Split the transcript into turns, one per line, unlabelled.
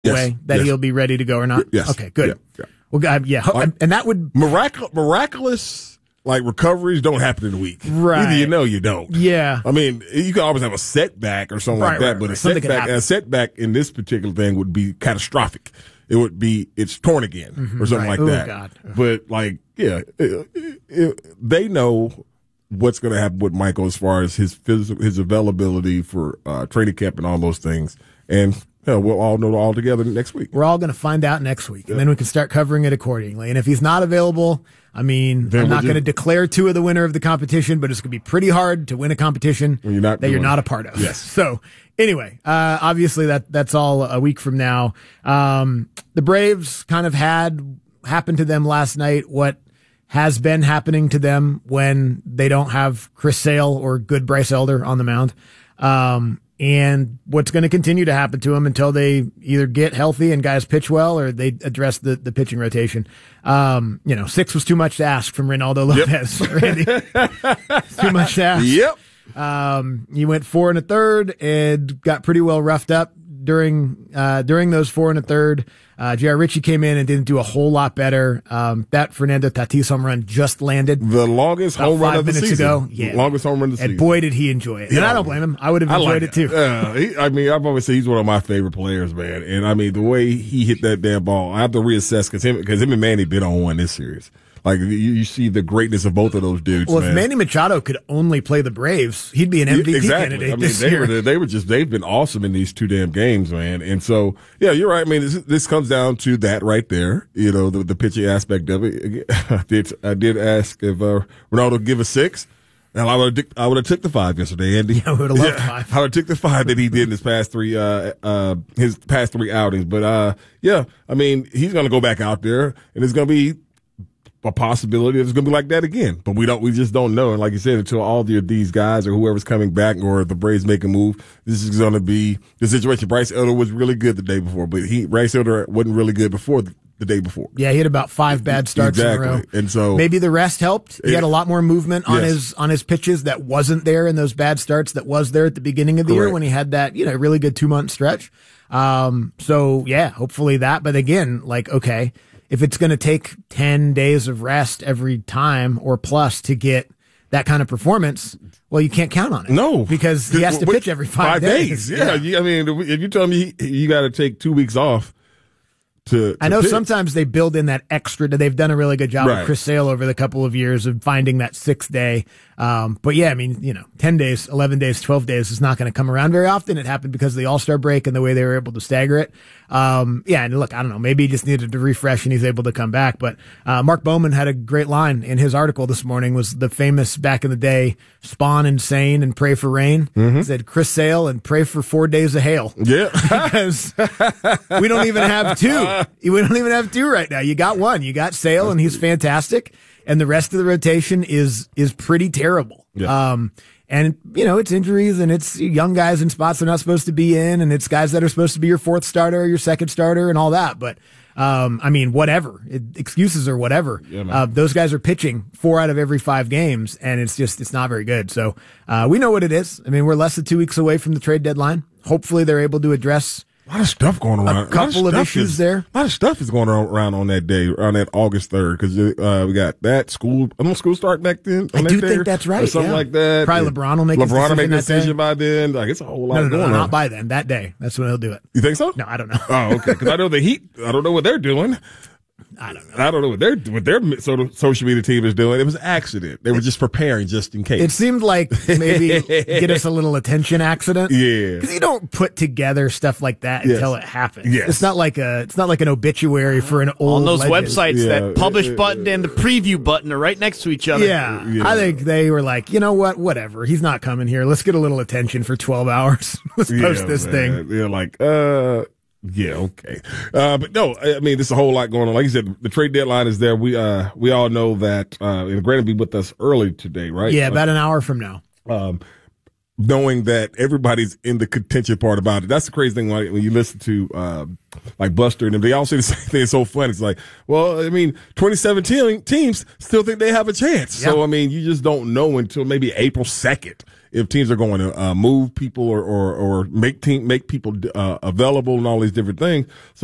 way that he'll be ready to go or not?
Yes.
Okay, good.
Yeah.
Well, and that would
miraculous like recoveries don't happen in a week.
Right.
Either you know, you don't.
Yeah.
I mean, you can always have a setback or something like that, but a setback in this particular thing would be catastrophic. It would be it's torn again or something like that.
God.
But they know what's going to happen with Michael as far as his availability for training camp and all those things, and we'll all know all together next week.
We're all going to find out next week, and then we can start covering it accordingly. And if he's not available, I mean, I'm not going to declare Tua the winner of the competition, but it's going to be pretty hard to win a competition that you're not a part of.
Yes.
So anyway, obviously that's all a week from now. The Braves kind of happened to them last night what has been happening to them when they don't have Chris Sale or good Bryce Elder on the mound. And what's going to continue to happen to them until they either get healthy and guys pitch well or they address the pitching rotation. 6 was too much to ask from Reynaldo Lopez. Yep. Randy. Too much to ask.
Yep.
He went 4 1/3 and got pretty well roughed up during those 4 1/3. J.R. Ritchie came in and didn't do a whole lot better. That Fernando Tatis home run just landed.
The longest home run of the season.
Ago. Yeah.
Longest home run of the season.
And boy, did he enjoy it. And I don't blame him. I would have enjoyed it too.
I've always said he's one of my favorite players, man. And I mean, the way he hit that damn ball, I have to reassess because him and Manny been on one this series. Like, you see the greatness of both of those dudes.
Well,
man.
If Manny Machado could only play the Braves, he'd be an MVP candidate this year.
They've been awesome in these two damn games, man. And so, yeah, you're right. I mean, this comes down to that right there. The pitching aspect of it. I did ask if Ronaldo would give a 6. And I would have took the 5 yesterday, Andy.
Yeah, I would have loved 5.
I would have took the 5 that he did in his past three outings. But I mean, he's going to go back out there, and it's going to be a possibility that it's going to be like that again. But we just don't know. And like you said, until all these guys or whoever's coming back or the Braves make a move, this is going to be the situation. Bryce Elder was really good the day before, but Bryce Elder wasn't really good before the day before.
Yeah, he had about 5 bad starts in a row.
And so
maybe the rest helped. He had a lot more movement on his pitches that wasn't there in those bad starts that was there at the beginning of the year when he had that, really good 2-month stretch. So yeah, hopefully that. But again, okay, if it's going to take 10 days of rest every time or plus to get that kind of performance, well, you can't count on it.
No.
Because he has to pitch every 5 days.
Yeah. I mean, if you tell me you got to take 2 weeks off I know
sometimes they build in that extra. They've done a really good job with Chris Sale over the couple of years of finding that 6th day. But yeah, I mean, 10 days, 11 days, 12 days is not going to come around very often. It happened because of the All-Star break and the way they were able to stagger it. And look, I don't know, maybe he just needed to refresh and he's able to come back. But Mark Bowman had a great line in his article this morning, was the famous back in the day, spawn insane and pray for rain. Mm-hmm. He said, Chris Sale and pray for 4 days of hail.
Yeah.
Because we don't even have 2. We don't even have 2 right now. You got 1. You got Sale and he's fantastic. And the rest of the rotation is pretty terrible.
Yeah.
And, it's injuries and it's young guys in spots they're not supposed to be in, and it's guys that are supposed to be your 4th starter, your 2nd starter, and all that. But, whatever. Excuses or whatever. Yeah, those guys are pitching 4 out of every 5 games, and it's not very good. So, we know what it is. I mean, we're less than 2 weeks away from the trade deadline. Hopefully they're able to address
a lot of stuff going around.
A couple of issues there.
A lot of stuff is going around on that day, on that August 3rd, because we got that school. I don't school start back then.
I do think that's right.
Or something like that.
Probably LeBron will make
a decision by then. Like, it's a whole lot going on.
Not by then. That day. That's when he'll do it.
You think so?
No, I don't know.
Oh, okay. Because I know the Heat. I don't know what they're doing.
I don't know.
I don't know what their social media team is doing. It was an accident. They were just preparing just in case.
It seemed like maybe get us a little attention accident.
Yeah.
Because you don't put together stuff like that until it happens.
Yes.
It's not like an obituary for an old
on those
legend.
websites. That publish button and the preview button are right next to each other.
Yeah. I think they were like, you know what? Whatever. He's not coming here. Let's get a little attention for 12 hours. Let's post this thing.
They're like, yeah, okay. But no, I mean, there's a whole lot going on. Like you said, the trade deadline is there. We all know that, and Grant will be with us early today, right?
Yeah, about an hour from now.
Knowing that everybody's in the contention part about it. That's the crazy thing when you listen to, like Buster and them, they all say the same thing. It's so funny. It's like, well, I mean, 2017 teams still think they have a chance. Yep. So, I mean, you just don't know until maybe April 2nd. if teams are going to move people or make people available and all these different things. So